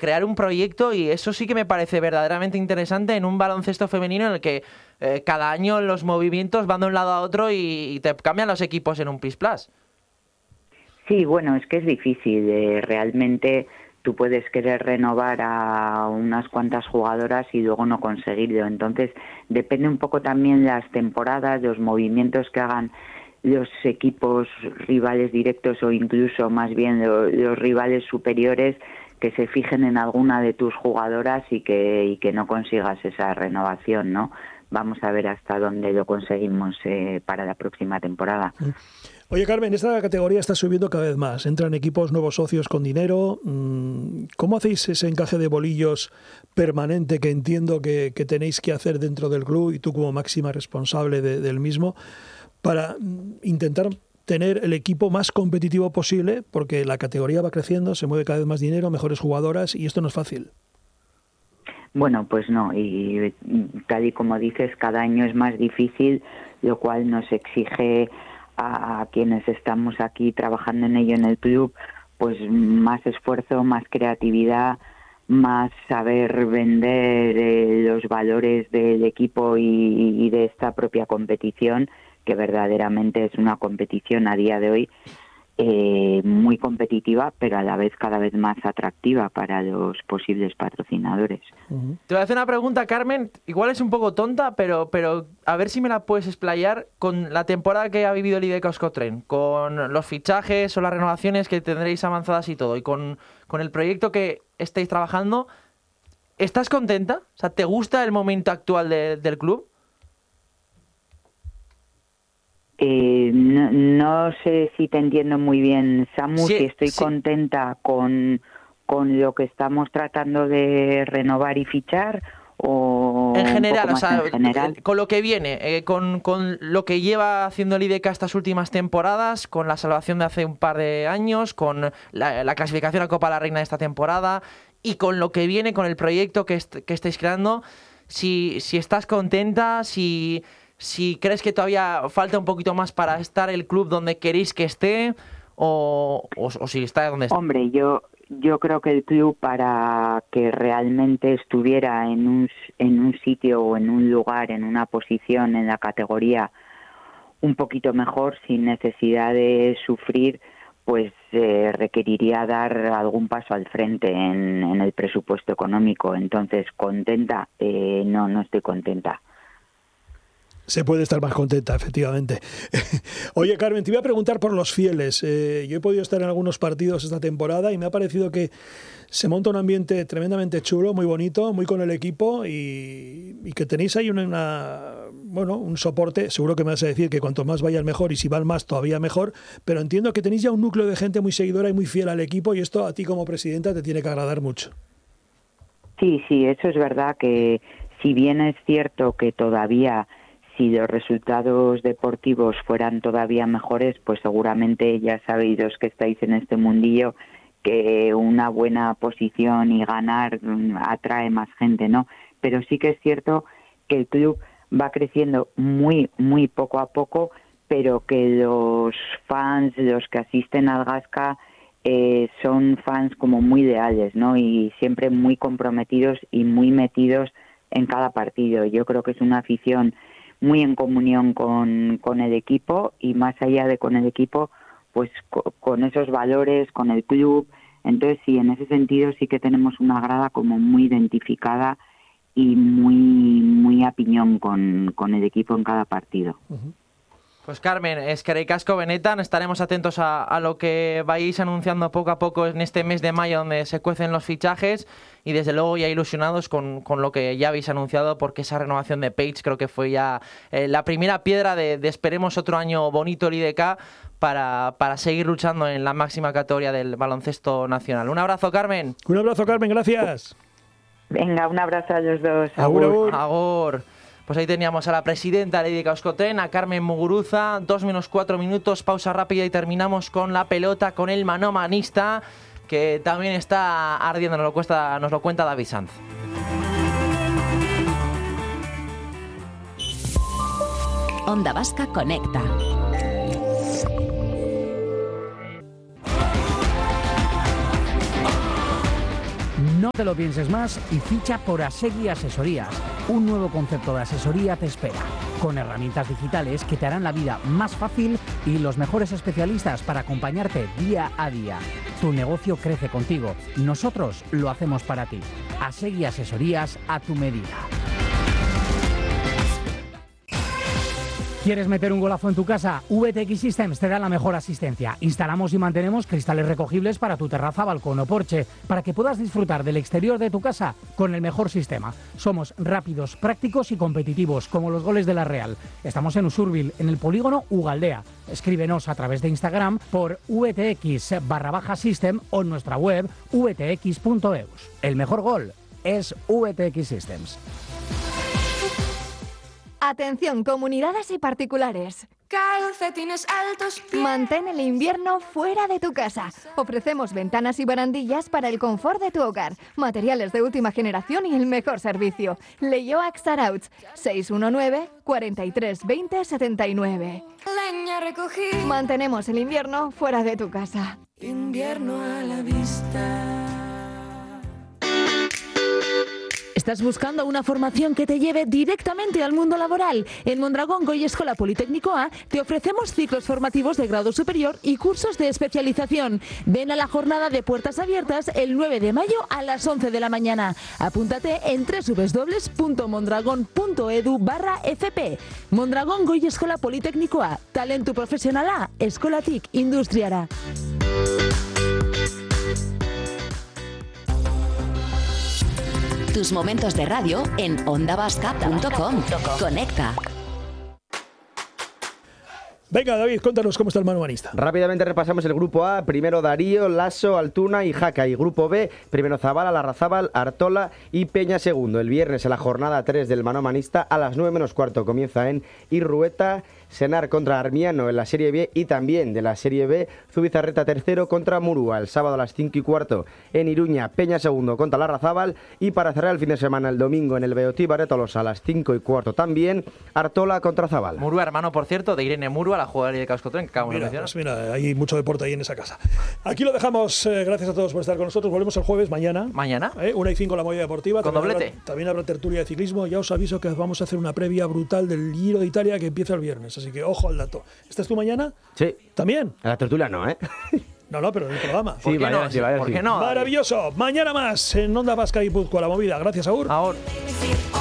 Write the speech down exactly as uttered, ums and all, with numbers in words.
crear un proyecto, y eso sí que me parece verdaderamente interesante en un baloncesto femenino en el que eh, cada año los movimientos van de un lado a otro y, y te cambian los equipos en un plis plas. Sí, bueno, es que es difícil. Eh, realmente tú puedes querer renovar a unas cuantas jugadoras y luego no conseguirlo. Entonces, depende un poco también las temporadas, los movimientos que hagan los equipos rivales directos o incluso más bien lo, los rivales superiores, que se fijen en alguna de tus jugadoras y que, y que no consigas esa renovación, ¿no? Vamos a ver hasta dónde lo conseguimos eh, para la próxima temporada. Oye, Carmen, esta categoría está subiendo cada vez más. Entran equipos, nuevos socios con dinero. ¿Cómo hacéis ese encaje de bolillos permanente que entiendo que, que tenéis que hacer dentro del club, y tú como máxima responsable de, del mismo, para intentar tener el equipo más competitivo posible? Porque la categoría va creciendo, se mueve cada vez más dinero, mejores jugadoras, y esto no es fácil. Bueno, pues no, y tal y como dices, cada año es más difícil, lo cual nos exige a quienes estamos aquí trabajando en ello en el club, pues más esfuerzo, más creatividad, más saber vender eh, los valores del equipo y, y de esta propia competición, que verdaderamente es una competición a día de hoy eh, muy competitiva, pero a la vez cada vez más atractiva para los posibles patrocinadores. Uh-huh. Te voy a hacer una pregunta, Carmen, igual es un poco tonta, pero, pero a ver si me la puedes explayar con la temporada que ha vivido el I D K Euskotren, con los fichajes o las renovaciones que tendréis avanzadas y todo, y con, con el proyecto que estáis trabajando. ¿Estás contenta? O sea, ¿te gusta el momento actual de, del club? Eh, no, no sé si te entiendo muy bien, Samu, sí, si estoy sí. contenta con, con lo que estamos tratando de renovar y fichar, o en general, o sea, en general. con lo que viene, eh, con, con lo que lleva haciendo el I D K estas últimas temporadas, con la salvación de hace un par de años, con la, la clasificación a Copa de la Reina de esta temporada, y con lo que viene, con el proyecto que, est- que estáis creando, si, si estás contenta, si... si crees que todavía falta un poquito más para estar el club donde queréis que esté, o, o, o si está donde está. Hombre, yo yo creo que el club, para que realmente estuviera en un, en un sitio o en un lugar, en una posición en la categoría un poquito mejor, sin necesidad de sufrir, pues eh, requeriría dar algún paso al frente en, en el presupuesto económico. Entonces, ¿contenta? Eh, no, no estoy contenta. Se puede estar más contenta, efectivamente. Oye, Carmen, te iba a preguntar por los fieles. Eh, yo he podido estar en algunos partidos esta temporada y me ha parecido que se monta un ambiente tremendamente chulo, muy bonito, muy con el equipo, y, y que tenéis ahí una, una, bueno, un soporte. Seguro que me vas a decir que cuanto más vayan mejor, y si van más todavía mejor, pero entiendo que tenéis ya un núcleo de gente muy seguidora y muy fiel al equipo, y esto a ti como presidenta te tiene que agradar mucho. Sí, sí, eso es verdad, que si bien es cierto que todavía, si los resultados deportivos fueran todavía mejores, pues seguramente ya sabéis los que estáis en este mundillo que una buena posición y ganar atrae más gente, ¿no? Pero sí que es cierto que el club va creciendo muy, muy poco a poco, pero que los fans, los que asisten al Gasca, eh, son fans como muy leales, ¿no? Y siempre muy comprometidos y muy metidos en cada partido. Yo creo que es una afición muy en comunión con, con el equipo, y más allá de con el equipo, pues co- con esos valores, con el club. Entonces sí, en ese sentido sí que tenemos una grada como muy identificada y muy muy a piñón con, con el equipo en cada partido. Uh-huh. Pues Carmen, eskerrik asko benetan, estaremos atentos a, a lo que vais anunciando poco a poco en este mes de mayo, donde se cuecen los fichajes, y desde luego ya ilusionados con, con lo que ya habéis anunciado, porque esa renovación de Page creo que fue ya eh, la primera piedra de, de esperemos otro año bonito el I D K para, para seguir luchando en la máxima categoría del baloncesto nacional. Un abrazo, Carmen. Un abrazo, Carmen, gracias. Venga, un abrazo a los dos. Agur, agur. Agur. Pues ahí teníamos a la presidenta del I D K Euskotren, a Carmen Muguruza. Dos menos cuatro minutos, pausa rápida y terminamos con la pelota, con el manomanista, que también está ardiendo, nos lo, cuesta, nos lo cuenta David Sanz. Onda Vasca Conecta. No te lo pienses más y ficha por Asegui Asesorías. Un nuevo concepto de asesoría te espera, con herramientas digitales que te harán la vida más fácil y los mejores especialistas para acompañarte día a día. Tu negocio crece contigo. Nosotros lo hacemos para ti. Asegui Asesorías a tu medida. ¿Quieres meter un golazo en tu casa? V T X Systems te da la mejor asistencia. Instalamos y mantenemos cristales recogibles para tu terraza, balcón o porche, para que puedas disfrutar del exterior de tu casa con el mejor sistema. Somos rápidos, prácticos y competitivos, como los goles de la Real. Estamos en Usurbil, en el polígono Ugaldea. Escríbenos a través de Instagram por vtx barra baja system o en nuestra web v t x punto e u s. El mejor gol es V T X Systems. Atención, comunidades y particulares. Calcetines altos. Mantén el invierno fuera de tu casa. Ofrecemos ventanas y barandillas para el confort de tu hogar, materiales de última generación y el mejor servicio. Leyoac Sarauch, seis uno nueve, cuatro tres dos cero, siete nueve. Leña recogí. Mantenemos el invierno fuera de tu casa. Invierno a la vista. ¿Estás buscando una formación que te lleve directamente al mundo laboral? En Mondragón Goy Escola Politécnico A te ofrecemos ciclos formativos de grado superior y cursos de especialización. Ven a la jornada de puertas abiertas el nueve de mayo a las once de la mañana. Apúntate en doble u doble u doble u punto mondragón punto e d u barra f p. Mondragón Goy Escola Politécnico A. Talento profesional A. Escola T I C Industriara. Tus momentos de radio en onda vasca punto com. Conecta. Venga, David, cuéntanos cómo está el manualista. Rápidamente repasamos el grupo A. Primero Darío, Lasso, Altuna y Jaca. Y grupo B, primero Zabala, Larrazábal, Artola y Peña segundo. El viernes en la jornada tres del manomanista a las nueve menos cuarto comienza en Irrueta. Senar contra Armiano en la Serie B y también de la Serie B, Zubizarreta tercero contra Murúa el sábado a las cinco y cuarto en Iruña, Peña segundo contra Larrazábal y para cerrar el fin de semana el domingo en el Beotí Barretolosa a las cinco y cuarto también Artola contra Zabala. Murúa, hermano, por cierto, de Irene Murúa, la jugadora de Causcotren que acabamos de mencionar. Pues mira, hay mucho deporte ahí en esa casa. Aquí lo dejamos, eh, gracias a todos por estar con nosotros. Volvemos el jueves, mañana. Mañana. Eh, una y cinco la movida deportiva. Con también doblete. Habrá, también habrá tertulia de ciclismo. Ya os aviso que vamos a hacer una previa brutal del Giro de Italia que empieza el viernes. Así que ojo al dato. ¿Estás tú mañana? Sí. ¿También? A la tertulia no, ¿eh? No, no, pero en el programa. Sí, vaya, no? sí, vaya, ¿Por sí. qué no? Maravilloso. Mañana más en Onda Vasca y Guipúzcoa. La movida. Gracias, Aur. Ahora.